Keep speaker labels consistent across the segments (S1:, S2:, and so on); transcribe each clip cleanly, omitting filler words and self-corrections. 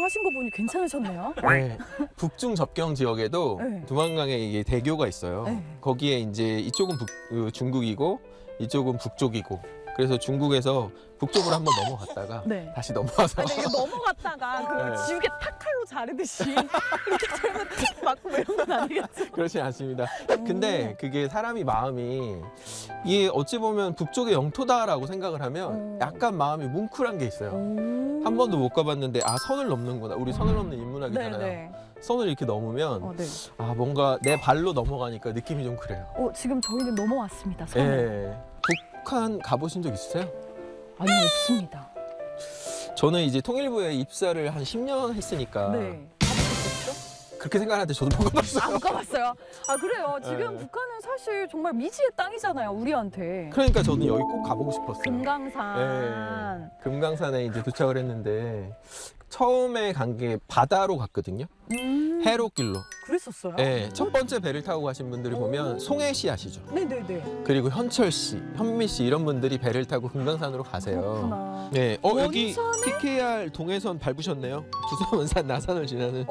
S1: 하신 거 보니 괜찮으셨네요.
S2: 네. 북중 접경 지역에도
S1: 네.
S2: 두만강에 이게 대교가 있어요.
S1: 네.
S2: 거기에 이제 이쪽은 중국이고 이쪽은 북쪽이고, 그래서 중국에서 북쪽으로 한번 넘어갔다가
S1: 네.
S2: 다시 넘어와서
S1: 근데 이게 넘어갔다가 그
S2: 네.
S1: 지우개 탁 칼로 자르듯이 이렇게 들면 탁 맞고 뭐 이런 건 아니겠지?
S2: 그렇지 않습니다. 근데 그게 사람이 마음이, 이게 어찌 보면 북쪽의 영토다라고 생각을 하면 약간 마음이 뭉클한 게 있어요. 한 번도 못 가봤는데 아, 선을 넘는구나. 우리 선을 넘는 인문학이잖아요.
S1: 네네.
S2: 선을 이렇게 넘으면
S1: 네.
S2: 아, 뭔가 내 발로 넘어가니까 느낌이 좀 그래요.
S1: 지금 저희는 넘어왔습니다.
S2: 예.
S1: 선을.
S2: 북한 가보신 적 있으세요?
S1: 아니, 없습니다.
S2: 저는 이제 통일부에 입사를 한 10년 했으니까
S1: 네. 가보셨죠?
S2: 그렇게 생각하는데 저도 못 가봤어요.
S1: 안 가봤어요. 아, 그래요. 지금
S2: 네.
S1: 북한은 사실 정말 미지의 땅이잖아요, 우리한테.
S2: 그러니까 저는 여기 꼭 가보고 싶었어요.
S1: 금강산.
S2: 네. 금강산에 이제 도착을 했는데 처음에 간 게 바다로 갔거든요. 해로길로.
S1: 그랬었어요?
S2: 네, 첫 번째 배를 타고 가신 분들을 보면 송혜 씨 아시죠?
S1: 네네네.
S2: 그리고 현철 씨, 현미 씨 이런 분들이 배를 타고 금강산으로 가세요.
S1: 그렇구나.
S2: 네, 여기
S1: 원산에?
S2: TKR 동해선 밟으셨네요. 부산, 원산, 나산을 지나는.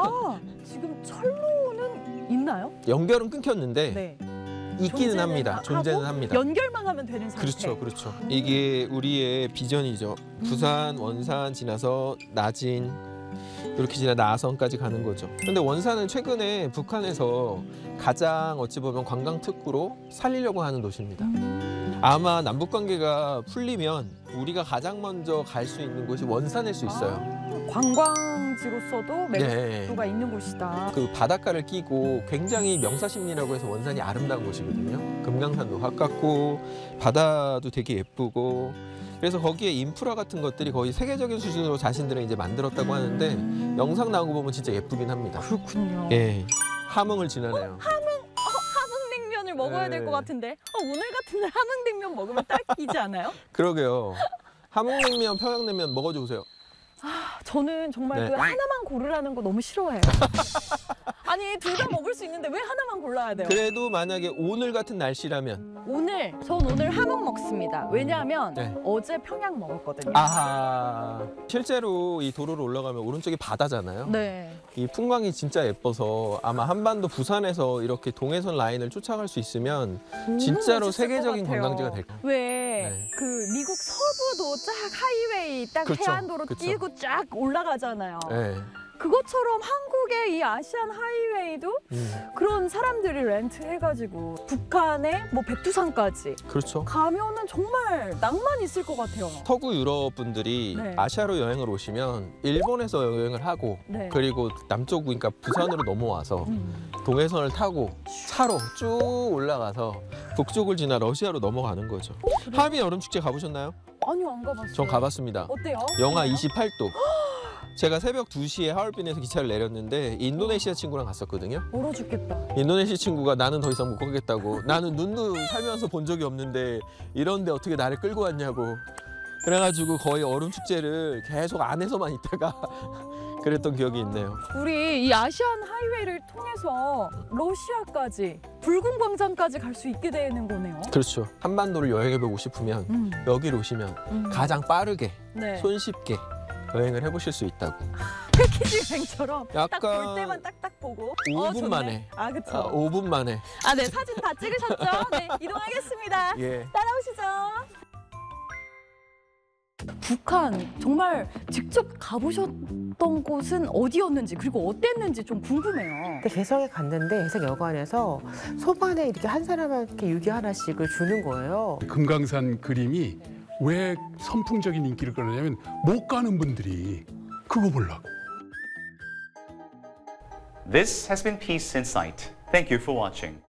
S1: 지금 철로는 있나요?
S2: 연결은 끊겼는데
S1: 네.
S2: 있기는
S1: 존재는
S2: 합니다. 존재는
S1: 하고
S2: 합니다.
S1: 연결만 하면 되는 상태.
S2: 그렇죠, 그렇죠. 이게 우리의 비전이죠. 부산, 원산 지나서 나진, 이렇게 지나 나선까지 가는 거죠. 근데 원산은 최근에 북한에서 가장 어찌 보면 관광 특구로 살리려고 하는 도시입니다. 아마 남북 관계가 풀리면 우리가 가장 먼저 갈 수 있는 곳이 원산일 수 있어요.
S1: 관광지로서도 매력도가 있는 곳이다.
S2: 그 바닷가를 끼고 굉장히 명사심리라고 해서 원산이 아름다운 곳이거든요. 금강산도 가깝고 바다도 되게 예쁘고, 그래서 거기에 인프라 같은 것들이 거의 세계적인 수준으로 자신들은 이제 만들었다고 하는데 영상 나온 거 보면 진짜 예쁘긴 합니다.
S1: 그렇군요.
S2: 예, 함흥을 지나네요.
S1: 함흥냉면을 먹어야 될 것
S2: 네.
S1: 같은데 오늘 같은 날 함흥냉면 먹으면 딱이지 않아요?
S2: 그러게요. 함흥냉면, 평양냉면 먹어주세요.
S1: 저는 정말
S2: 네.
S1: 그 하나만 고르라는 거 너무 싫어해요. 아니, 둘 다 먹을 수 있는데 왜 하나만 골라야 돼요?
S2: 그래도 만약에 오늘 같은 날씨라면
S1: 전 오늘 함흥 먹습니다. 왜냐하면
S2: 네.
S1: 어제 평양 먹었거든요.
S2: 아하, 실제로 이 도로로 올라가면 오른쪽이 바다잖아요.
S1: 네.
S2: 이 풍광이 진짜 예뻐서 아마 한반도 부산에서 이렇게 동해선 라인을 쫓아갈 수 있으면 진짜로
S1: 멋있을
S2: 세계적인
S1: 것 같아요.
S2: 관광지가 될 거예요.
S1: 왜 그 미국 서부도 쫙 하이웨이 딱
S2: 그쵸,
S1: 해안도로
S2: 그쵸.
S1: 끼고 쫙 올라가잖아요.
S2: 네.
S1: 그것처럼 한국의 이 아시안 하이웨이도 그런 사람들이 렌트해가지고 북한의 뭐 백두산까지
S2: 그렇죠.
S1: 가면은 정말 낭만 있을 것 같아요.
S2: 서구 유럽 분들이
S1: 네.
S2: 아시아로 여행을 오시면 일본에서 여행을 하고
S1: 네.
S2: 그리고 남쪽, 그러니까 부산으로 넘어와서 동해선을 타고 차로 쭉 올라가서 북쪽을 지나 러시아로 넘어가는 거죠. 하얼빈 여름축제 가보셨나요?
S1: 아니요, 안 가봤어요.
S2: 전 가봤습니다.
S1: 어때요?
S2: 영하 28도. 제가 새벽 2시에 하얼빈에서 기차를 내렸는데 인도네시아 친구랑 갔었거든요.
S1: 얼어 죽겠다.
S2: 인도네시아 친구가 나는 더 이상 못 가겠다고, 나는 눈도 살면서 본 적이 없는데 이런데 어떻게 나를 끌고 왔냐고, 그래가지고 거의 얼음 축제를 계속 안에서만 있다가 그랬던 기억이 있네요.
S1: 우리 이 아시안 하이웨이를 통해서 러시아까지 붉은 광장까지 갈 수 있게 되는 거네요.
S2: 그렇죠. 한반도를 여행해보고 싶으면 여기로 오시면 가장 빠르게
S1: 네.
S2: 손쉽게 여행을 해보실 수 있다고.
S1: 패키지 여행처럼 딱
S2: 약간
S1: 볼 때만 딱딱 보고
S2: 5분
S1: 좋네.
S2: 만에.
S1: 그쵸.
S2: 5분 만에.
S1: 네, 사진 다 찍으셨죠? 네, 이동하겠습니다.
S2: 예.
S1: 따라오시죠. 북한 정말 직접 가보셨던 곳은 어디였는지, 그리고 어땠는지 좀 궁금해요.
S3: 개성에 갔는데 개성 여관에서 소반에 이렇게 한 사람한테 유기 하나씩을 주는 거예요.
S4: 금강산 그림이 왜 선풍적인 인기를 끌었냐면 못 가는 분들이 그거 보려고.
S5: This has been Peace in Sight. Thank you for watching.